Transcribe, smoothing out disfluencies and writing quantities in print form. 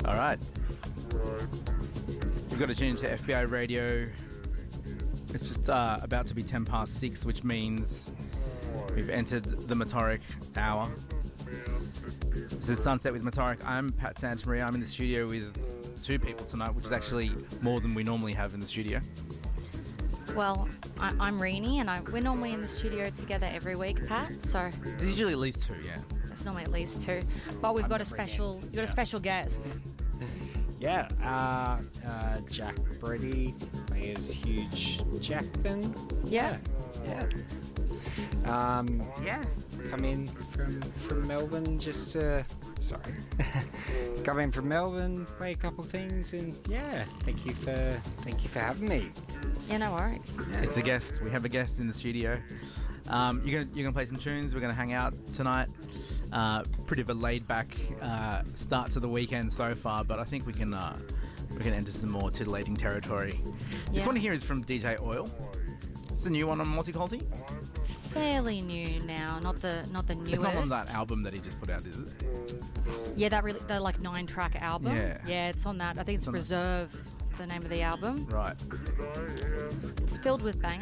All right. You've got to tune into FBI Radio. It's just about to be 10 past 6, which means we've entered the Motoric hour. This is Sunset with Motoric. I'm Pat Santamaria. I'm in the studio with two people tonight, which is actually more than we normally have in the studio. Well, I'm Reenie, and we're normally in the studio together every week, Pat. So There's usually at least two, yeah. it's normally at least two, but we've got a special. You've got a special guest. Yeah, Jack Brady is Huge Jackman. Yeah. Come in from Melbourne just to... Sorry. Come in from Melbourne, play a couple things, and yeah, thank you for having me. Yeah, no worries. Yeah. It's a guest. We have a guest in the studio. You're gonna play some tunes. We're gonna hang out tonight. Pretty of a laid-back start to the weekend so far, but I think we can enter some more titillating territory. Yeah. This one here is from DJ Oil. It's a new one on Multiculti. Fairly new now, not the newest. It's not on that album that he just put out, is it? Yeah, the like 9-track album. Yeah, it's on that. I think it's Reserve, the name of the album. Right. It's filled with bangers.